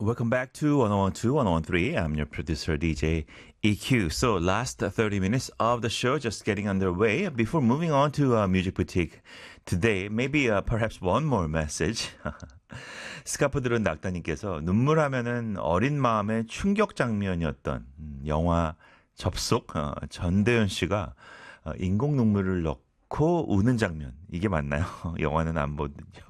Welcome back to 1012, 1013. I'm your producer, DJ EQ. So, last 30 minutes of the show just getting underway. Before moving on to Music Boutique today, maybe perhaps one more message. 스카프들은 낙타님께서 눈물하면은 어린 마음의 충격 장면이었던 영화 접속, 전대현 씨가 인공 눈물을 넣고 우는 장면. 이게 맞나요? 영화는 안 보거든요.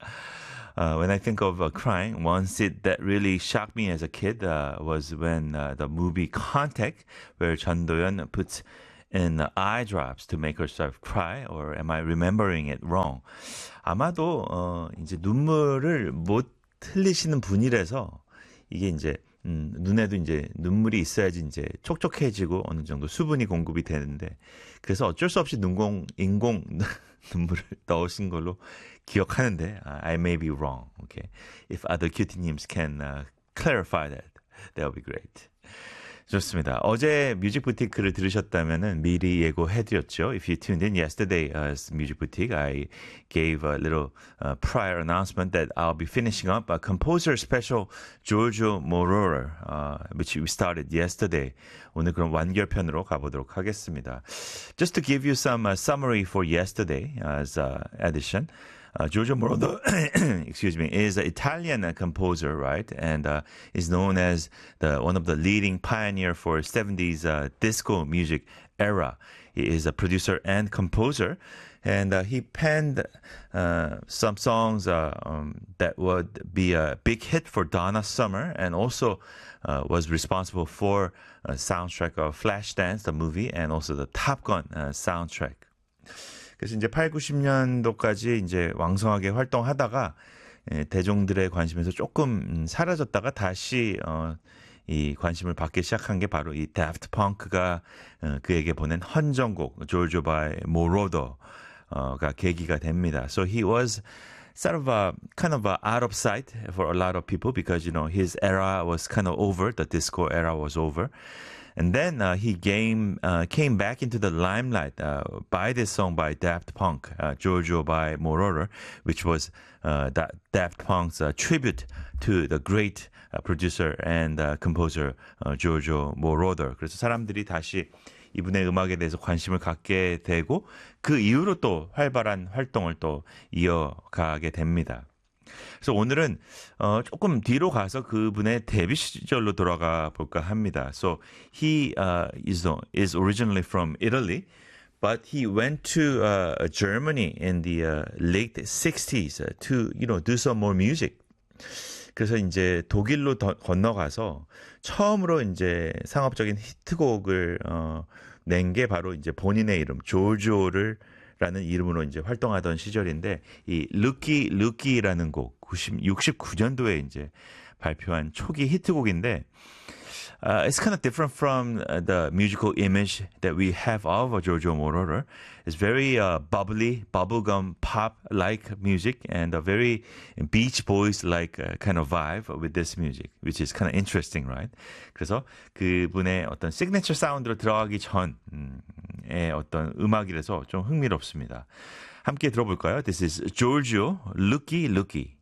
When I think of crying, one scene that really shocked me as a kid was when the movie Contact, where 전도연 puts in eye drops to make herself cry, or am I remembering it wrong? 아마도 이제 눈물을 못 흘리시는 분이라서 이게 이제 눈에도 이제 눈물이 있어야지 이제 촉촉해지고 어느 정도 수분이 공급이 되는데 그래서 어쩔 수 없이 인공 눈물을 넣으신 걸로 기억하는데 I may be wrong. Okay. If other cutie-nims can clarify that, that would be great. 좋습니다. 어제 뮤직 부티크를 들으셨다면은 미리 예고해드렸죠. If you tuned in yesterday as Music Boutique, I gave a little prior announcement that I'll be finishing up a composer special Giorgio Moroder, which we started yesterday. 오늘 그럼 완결편으로 가보도록 하겠습니다. Just to give you some summary for yesterday's edition. Giorgio Moroder, excuse me, is an Italian composer, right? And is known as one of the leading pioneer for 70s disco music era. He is a producer and composer. And he penned some songs that would be a big hit for Donna Summer and also was responsible for soundtrack of Flashdance, the movie, and also the Top Gun soundtrack. 그래서 이제 8, 90년도까지 이제 왕성하게 활동하다가 대중들의 관심에서 조금 사라졌다가 다시 이 관심을 받기 시작한 게 바로 이 Daft Punk가 그에게 보낸 헌정곡 Giorgio by Moroder가 계기가 됩니다. So he was sort of kind of out of sight for a lot of people because you know his era was kind of over, the disco era was over. And then he came back into the limelight by this song by Daft Punk, Giorgio by Moroder, which was Daft Punk's tribute to the great producer and composer Giorgio Moroder. 그래서 사람들이 다시 이분의 음악에 대해서 관심을 갖게 되고 그 이후로 또 활발한 활동을 또 이어가게 됩니다. 그래서 오늘은 조금 뒤로 가서 그분의 데뷔 시절로 돌아가 볼까 합니다. So he is originally from Italy, but he went to Germany in the late 60s to do some more music. 그래서 이제 독일로 건너가서 처음으로 이제 상업적인 히트곡을 낸 게 바로 이제 본인의 이름 조조라는 이름으로 이제 활동하던 시절인데 이 루키라는 곡 69년도에 이제 발표한 초기 히트곡인데 it's kind of different from the musical image that we have of Giorgio Moroder. It's very bubbly, bubblegum pop-like music and a very Beach Boys-like kind of vibe with this music, which is kind of interesting, right? 그래서 그분의 어떤 시그니처 사운드로 들어가기 전의 어떤 음악이라서 좀 흥미롭습니다. 함께 들어볼까요? This is Giorgio, Looky Looky.